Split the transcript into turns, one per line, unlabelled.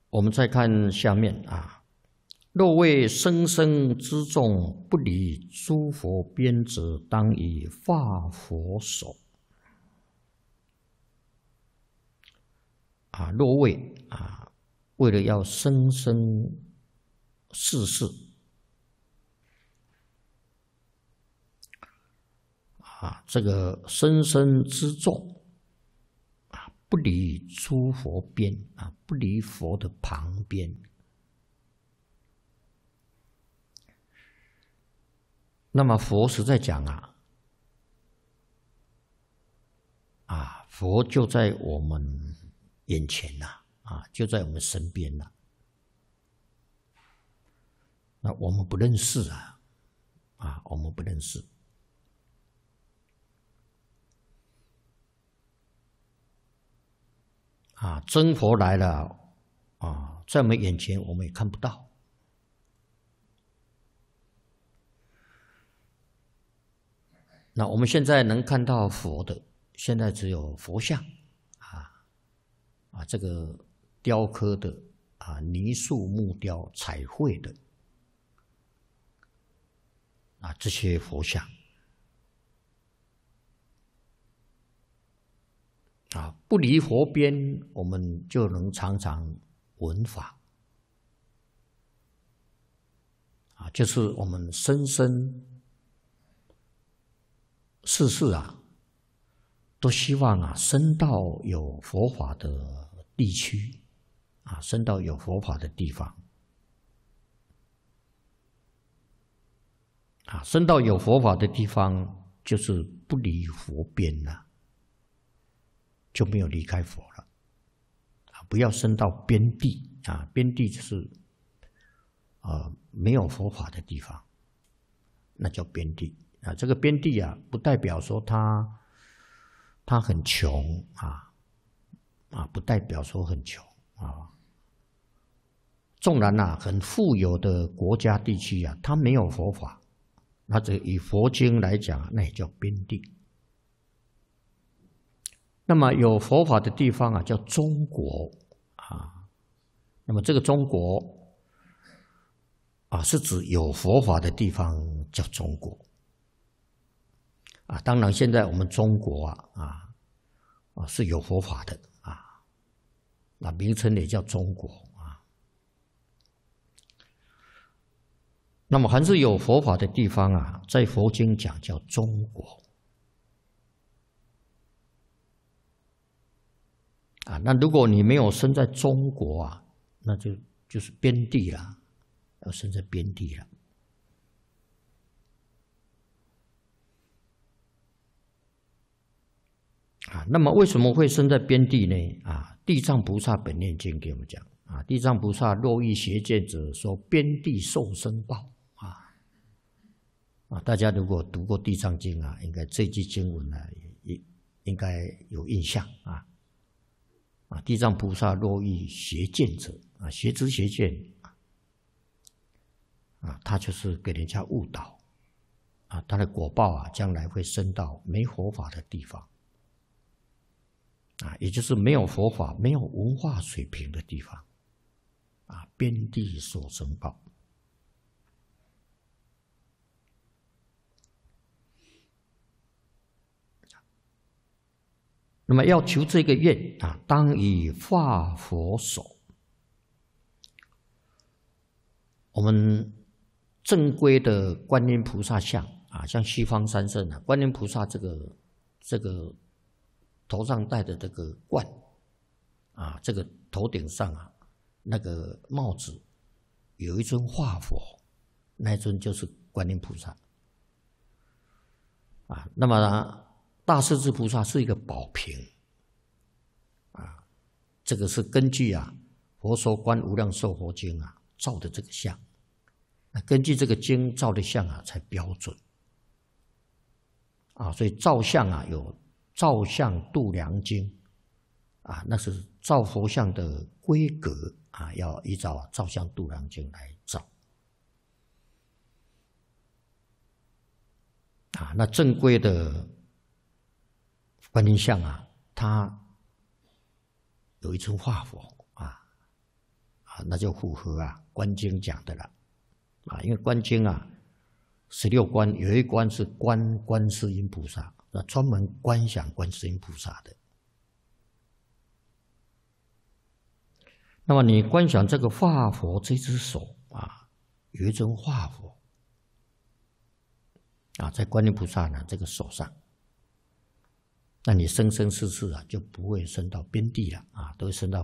我们再看下面啊，若为生生之众，不离诸佛边者，当以化佛手。啊，若为啊，为了要生生世世啊，这个生生之众。 不离诸佛边啊，不离佛的旁边。那么佛是在讲佛就在我们眼前呐，就在我们身边呐。那我们不认识我们不认识。 真佛来了在我们眼前，我们也看不到。那我们现在能看到佛的，现在只有佛像这个雕刻的泥塑木雕、彩绘的这些佛像。 不离佛边，我们就能常常闻法就是我们生生世世都希望生到有佛法的地区生到有佛法的地方生到有佛法的地方，就是不离佛边了。 就没有离开佛了不要升到边地边地就是没有佛法的地方，那叫边地这个边地不代表说他很穷不代表说很穷纵然很富有的国家地区它没有佛法，那这以佛经来讲那也叫边地。 那么有佛法的地方叫中国那么这个中国是指有佛法的地方叫中国当然，现在我们中国是有佛法的那名称也叫中国那么凡是有佛法的地方在佛经讲叫中国。 那如果你没有生在中国那就是边地了，要生在边地了。那么为什么会生在边地呢？地藏菩萨本愿经给我们讲地藏菩萨若遇邪见者，说边地受生报大家如果读过地藏经应该这句经文也应该有印象地藏菩萨若遇邪见者邪知邪见他就是给人家误导他的果报将来会升到没佛法的地方也就是没有佛法、没有文化水平的地方边地受生报。那么要求这个愿当以化佛手。我们正规的观音菩萨像像西方三圣观音菩萨这个头上戴的这个冠这个头顶上那个帽子有一尊化佛，那一尊就是观音菩萨那么大势至菩萨是一个宝瓶这个是根据佛说《观无量寿佛经》造的这个像，根据这个经造的像才标准所以造像有造像度量经那是造佛像的规格要依照造像度量经来造那正规的观音像它有一尊化佛那就符合观经讲的了因为观经16观有一观是观世音菩萨，专门观想观世音菩萨的。那么你观想这个化佛这只手有一尊化佛在观音菩萨呢这个手上，那你生生世世就不会升到边地了都会升到